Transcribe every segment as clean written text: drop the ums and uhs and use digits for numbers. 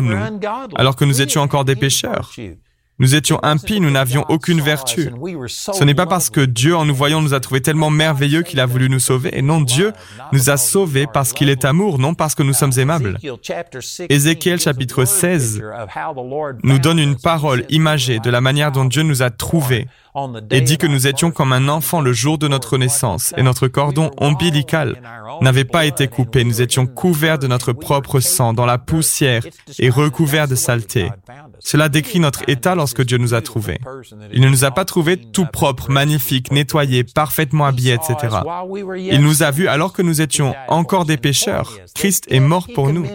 nous, alors que nous étions encore des pécheurs. Nous étions impies, nous n'avions aucune vertu. Ce n'est pas parce que Dieu, en nous voyant, nous a trouvés tellement merveilleux qu'il a voulu nous sauver. Et non, Dieu nous a sauvés parce qu'il est amour, non parce que nous sommes aimables. Ézéchiel chapitre 16 nous donne une parole imagée de la manière dont Dieu nous a trouvés et dit que nous étions comme un enfant le jour de notre naissance et notre cordon ombilical n'avait pas été coupé. Nous étions couverts de notre propre sang dans la poussière et recouverts de saleté. Cela décrit notre état lorsque Dieu nous a trouvés. Il ne nous a pas trouvés tout propres, magnifiques, nettoyés, parfaitement habillés, etc. Il nous a vus alors que nous étions encore des pécheurs. Christ est mort pour nous.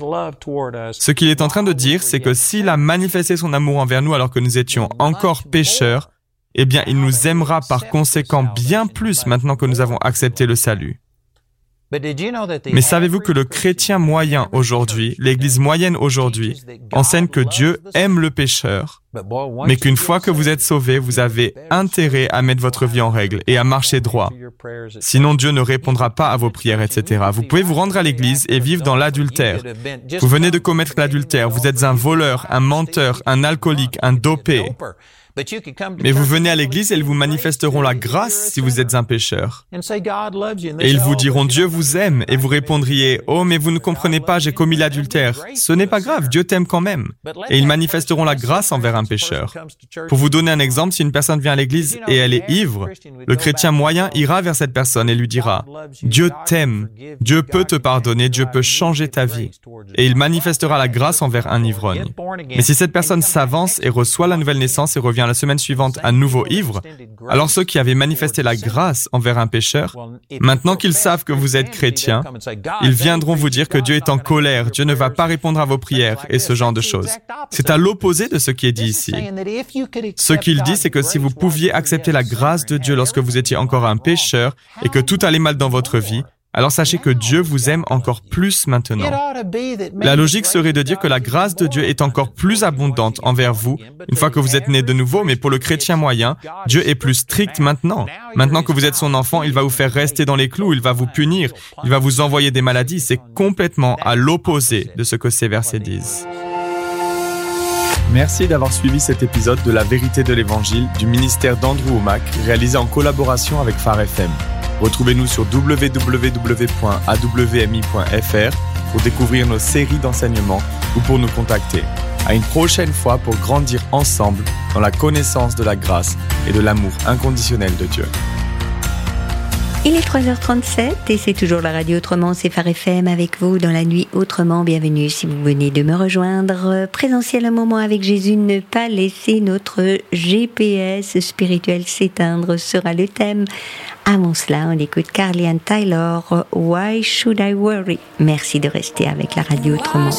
Ce qu'il est en train de dire, c'est que s'il a manifesté son amour envers nous alors que nous étions encore pécheurs, eh bien, il nous aimera par conséquent bien plus maintenant que nous avons accepté le salut. Mais savez-vous que le chrétien moyen aujourd'hui, l'Église moyenne aujourd'hui, enseigne que Dieu aime le pécheur, mais qu'une fois que vous êtes sauvés, vous avez intérêt à mettre votre vie en règle et à marcher droit. Sinon, Dieu ne répondra pas à vos prières, etc. Vous pouvez vous rendre à l'Église et vivre dans l'adultère. Vous venez de commettre l'adultère, vous êtes un voleur, un menteur, un alcoolique, un dopé. Mais vous venez à l'église et ils vous manifesteront la grâce si vous êtes un pécheur. Et ils vous diront « Dieu vous aime » et vous répondriez « Oh, mais vous ne comprenez pas, j'ai commis l'adultère. » Ce n'est pas grave, Dieu t'aime quand même. Et ils manifesteront la grâce envers un pécheur. Pour vous donner un exemple, si une personne vient à l'église et elle est ivre, le chrétien moyen ira vers cette personne et lui dira « Dieu t'aime, Dieu peut te pardonner, Dieu peut changer ta vie. » Et il manifestera la grâce envers un ivrogne. Mais si cette personne s'avance et reçoit la nouvelle naissance et revient la semaine suivante à nouveau ivre, alors ceux qui avaient manifesté la grâce envers un pécheur, maintenant qu'ils savent que vous êtes chrétien, ils viendront vous dire que Dieu est en colère, Dieu ne va pas répondre à vos prières et ce genre de choses. C'est à l'opposé de ce qui est dit ici. Ce qu'il dit, c'est que si vous pouviez accepter la grâce de Dieu lorsque vous étiez encore un pécheur et que tout allait mal dans votre vie, alors sachez que Dieu vous aime encore plus maintenant. La logique serait de dire que la grâce de Dieu est encore plus abondante envers vous une fois que vous êtes né de nouveau, mais pour le chrétien moyen, Dieu est plus strict maintenant. Maintenant que vous êtes son enfant, il va vous faire rester dans les clous, il va vous punir, il va vous envoyer des maladies. C'est complètement à l'opposé de ce que ces versets disent. Merci d'avoir suivi cet épisode de La Vérité de l'Évangile du ministère d'Andrew Wommack, réalisé en collaboration avec Phare FM. Retrouvez-nous sur www.awmi.fr pour découvrir nos séries d'enseignements ou pour nous contacter. À une prochaine fois pour grandir ensemble dans la connaissance de la grâce et de l'amour inconditionnel de Dieu. Il est 3h37 et c'est toujours la radio Autrement, c'est Phare FM avec vous dans la nuit Autrement. Bienvenue si vous venez de me rejoindre. Présentiel un moment avec Jésus, ne pas laisser notre GPS spirituel s'éteindre sera le thème. Avant cela, on écoute Carly Ann Taylor, Why Should I Worry? Merci de rester avec la radio Autrement.